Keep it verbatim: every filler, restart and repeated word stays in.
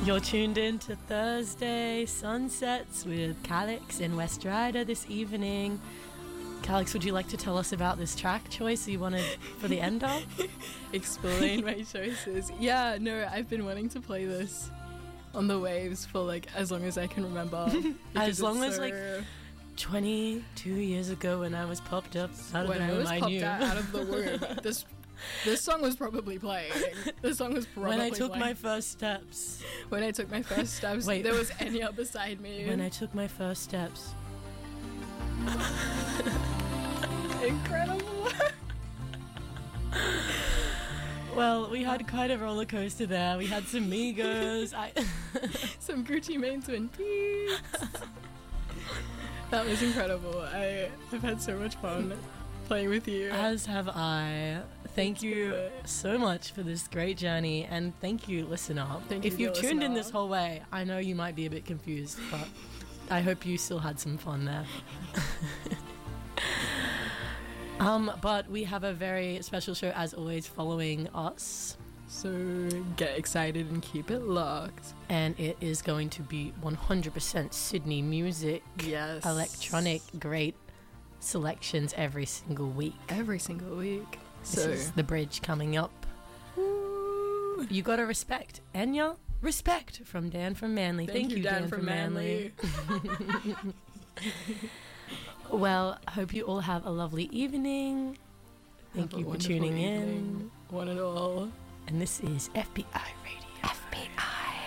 You're tuned in to Thursday Sunsets with Calix in West Ryder this evening. Calix, would you like to tell us about this track choice you wanted for the end of? Explain my choices. Yeah, no, I've been wanting to play this on the waves for like as long as I can remember. As long as so like twenty-two years ago when I was popped up out of when the I womb, was I popped knew. out, out of the womb. This this song was probably playing. This song was probably when I took playing. my first steps. When I took my first steps, Wait. there was Enya beside me. When I took my first steps. Incredible. Well, we had quite a roller coaster there. We had some Migos. I Some Gucci Mane Twin Peaks. That was incredible. I have had so much fun playing with you. As have I. Thank you so much for this great journey, and thank you, listener. Thank you, if you've dear tuned in listener. this whole way, I know you might be a bit confused, but I hope you still had some fun there. um, but we have a very special show, as always, following us. So get excited and keep it locked. And it is going to be one hundred percent Sydney music. Yes. Electronic, great selections every single week. Every single week. This So is the bridge coming up. You gotta respect. Enya, respect from Dan from Manly. Thank, you, Dan, from Manly. Manly. Well, I hope you all have a lovely evening. Thank Have a you for wonderful tuning evening, in. one and all. And this is F B I Radio.